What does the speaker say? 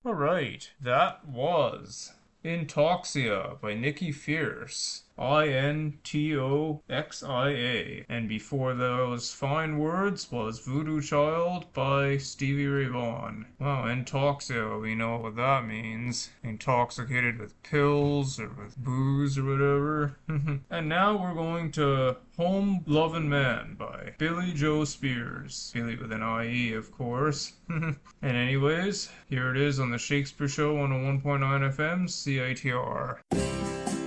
Alright, that was Intoxia by Nikki Fierce. Intoxia. And before those fine words was Voodoo Child by Stevie Ray Vaughan. Well, intoxia, we know what that means. Intoxicated with pills or with booze or whatever. And now we're going to Home Lovin' Man by Billy Joe Spears. Billy with an IE, of course. And anyways, here it is on the Shakespeare Show on 101.9 FM, CITR.